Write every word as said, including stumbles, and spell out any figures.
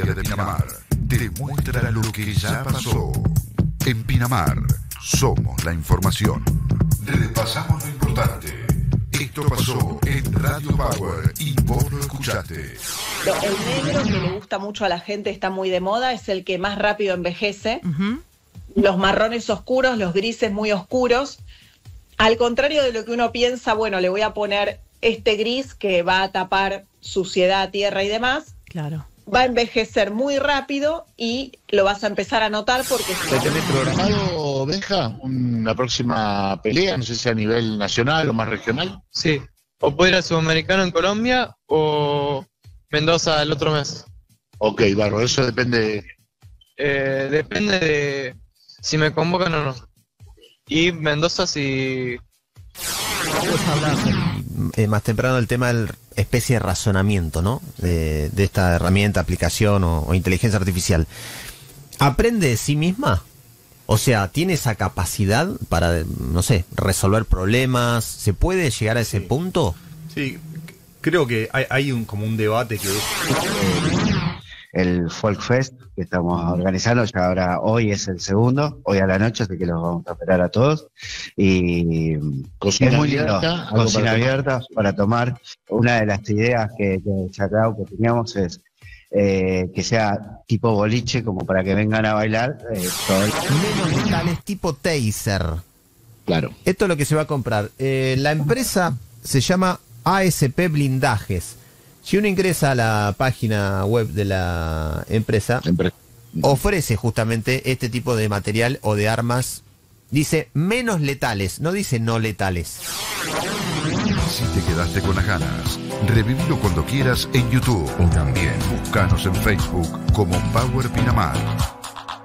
historia de Pinamar te muestra lo que ya pasó. En Pinamar somos la información. Repasamos lo importante. Esto pasó en Radio Power y vos lo escuchaste. El negro que le gusta mucho a la gente, está muy de moda, es el que más rápido envejece. Uh-huh. Los marrones oscuros, los grises muy oscuros. Al contrario de lo que uno piensa, bueno, le voy a poner este gris que va a tapar suciedad, tierra y demás. Claro. Va a envejecer muy rápido y lo vas a empezar a notar porque... ¿Te tenés programado, Benja, una próxima pelea? No sé si a nivel nacional o más regional. Sí, o puede ir al Sudamericano en Colombia o Mendoza el otro mes. Ok, Barro, eso depende de... Eh, depende de si me convocan o no. Y Mendoza si... Vamos a hablar eh, más temprano del tema del especie de razonamiento, ¿no? De, de esta herramienta, aplicación o, o inteligencia artificial. ¿Aprende de sí misma? O sea, ¿tiene esa capacidad para, no sé, resolver problemas? ¿Se puede llegar a ese sí. punto? Sí, creo que hay, hay un como un debate que es... El Folk Fest que estamos organizando, ya ahora hoy es el segundo, hoy a la noche, así que los vamos a esperar a todos. Y cocina es muy abierta, lindo, cocina para abierta tomar. para tomar. Una de las ideas que, que sacado que teníamos es eh, que sea tipo boliche, como para que vengan a bailar. Eh, todo el... Menos letales tipo taser. Claro. Esto es lo que se va a comprar. Eh, la empresa se llama A S P Blindajes. Si uno ingresa a la página web de la empresa, Empre- ofrece justamente este tipo de material o de armas. Dice menos letales, no dice no letales. Si te quedaste con las ganas, revívelo cuando quieras en YouTube o también búscanos en Facebook como Power Pinamar.